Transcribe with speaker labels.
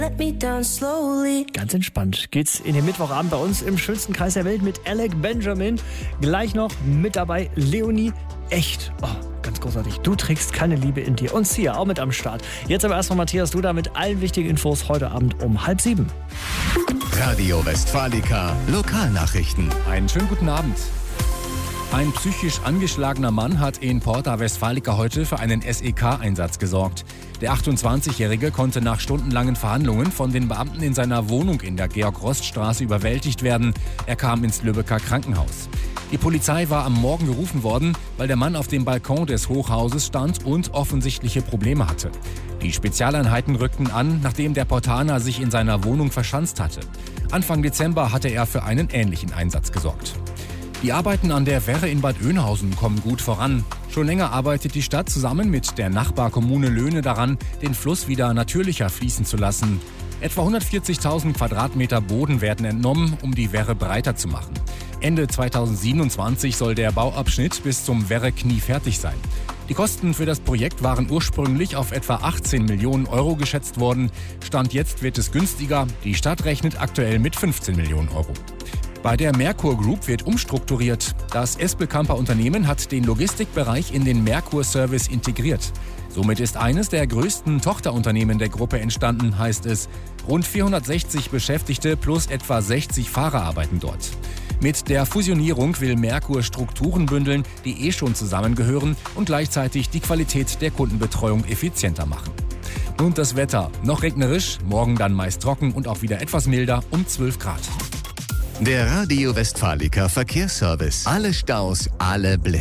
Speaker 1: Let me down slowly.
Speaker 2: Ganz entspannt geht's in den Mittwochabend bei uns im schönsten Kreis der Welt mit Alec Benjamin. Gleich noch mit dabei Leonie Echt. Oh, ganz großartig. Du trägst keine Liebe in dir. Und Sia auch mit am Start. Jetzt aber erstmal Matthias Duda mit allen wichtigen Infos heute Abend um 6:30.
Speaker 3: Radio Westfalica Lokalnachrichten.
Speaker 4: Einen schönen guten Abend. Ein psychisch angeschlagener Mann hat in Porta Westfalica heute für einen SEK-Einsatz gesorgt. Der 28-Jährige konnte nach stundenlangen Verhandlungen von den Beamten in seiner Wohnung in der Georg-Rost-Straße überwältigt werden. Er kam ins Lübecker Krankenhaus. Die Polizei war am Morgen gerufen worden, weil der Mann auf dem Balkon des Hochhauses stand und offensichtliche Probleme hatte. Die Spezialeinheiten rückten an, nachdem der Portaner sich in seiner Wohnung verschanzt hatte. Anfang Dezember hatte er für einen ähnlichen Einsatz gesorgt. Die Arbeiten an der Werre in Bad Oeynhausen kommen gut voran. Schon länger arbeitet die Stadt zusammen mit der Nachbarkommune Löhne daran, den Fluss wieder natürlicher fließen zu lassen. Etwa 140.000 Quadratmeter Boden werden entnommen, um die Werre breiter zu machen. Ende 2027 soll der Bauabschnitt bis zum Werreknie fertig sein. Die Kosten für das Projekt waren ursprünglich auf etwa 18 Millionen Euro geschätzt worden. Stand jetzt wird es günstiger. Die Stadt rechnet aktuell mit 15 Millionen Euro. Bei der Merkur Group wird umstrukturiert. Das Espelkamper Unternehmen hat den Logistikbereich in den Merkur Service integriert. Somit ist eines der größten Tochterunternehmen der Gruppe entstanden, heißt es. Rund 460 Beschäftigte plus etwa 60 Fahrer arbeiten dort. Mit der Fusionierung will Merkur Strukturen bündeln, die schon zusammengehören und gleichzeitig die Qualität der Kundenbetreuung effizienter machen. Und das Wetter. Noch regnerisch, morgen dann meist trocken und auch wieder etwas milder um 12 Grad.
Speaker 3: Der Radio Westfalica Verkehrsservice. Alle Staus, alle Blitze.